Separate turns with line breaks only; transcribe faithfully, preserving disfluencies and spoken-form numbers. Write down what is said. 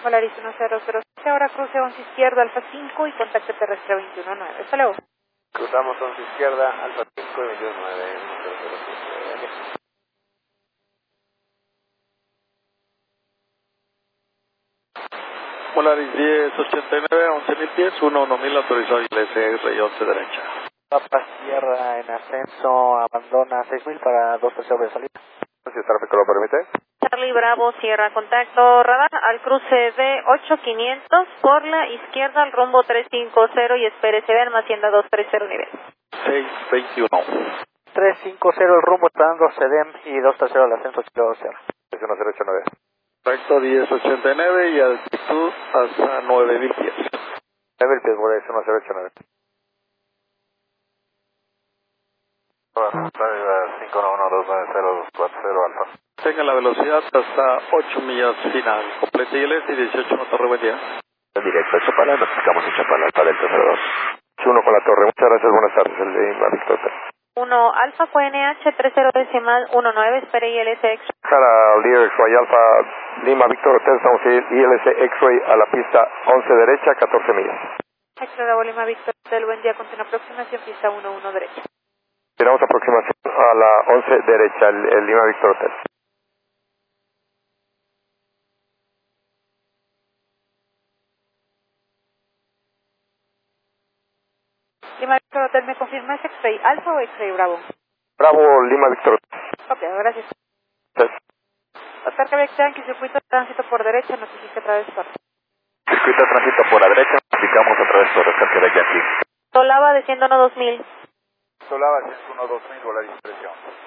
Volaris uno cero cero siete, ahora cruce once izquierda, Alfa cinco y contacto terrestre veintiuno nueve. Hasta luego.
Cruzamos once izquierda, Alfa cinco y veintiuno nueve, uno cero cero siete.
Volaris diez ochenta y nueve, once mil pies, uno uno mil autorizado I L S X-Ray once derecha.
Papa Sierra en ascenso, abandona seis mil para dos terceros de salida.
Si el tráfico lo permite.
Charlie Bravo, Sierra, contacto radar al cruce de ocho quinientos por la izquierda al rumbo trescientos cincuenta y espere, se ve Almacienda dos treinta nivel.
seis veintiuno.
tres cincuenta el rumbo, esperando Sedem y dos terceros al ascenso Chile dos cero.
uno cero ocho nueve.
Recto diez ochenta y nueve y altitud hasta nueve mil pies.
nueve mil pies, Volaris uno cero ocho nueve. cinco uno uno dos nueve cero dos cuatro cero Alfa.
Tenga la velocidad hasta ocho millas final. Complete I L S y dieciocho no torre, buen día.
En directo a Chapala, notificamos en Chapala, Alfa Delta cero dos. uno con la torre, muchas gracias, buenas tardes, el de Inma Victor.
uno Alfa Q N H treinta decimal diecinueve, espere I L S X.
Para Lear X-Ray Alfa Lima Victor Hotel, estamos I L S X-Ray a la pista once derecha, catorce millas.
X-Ray Lima Victor Hotel, buen día, continua aproximación, pista uno uno derecha.
Tenemos aproximación a la once derecha, el, el Lima Victor Hotel.
Lima Victor Hotel, ¿me confirma es X-Ray Alfa o X-Ray Bravo?
Bravo Lima Victor Hotel.
Ok, gracias.
Sí.
Oscar Quebec Yankee, circuito de tránsito por derecha, notifica a través de Torres.
Circuito de tránsito por la derecha, notificamos a través de Torres, Quebec Yankee.
Solava desciendo uno dos mil.
Solava ciento uno dos mil, Volaris presión.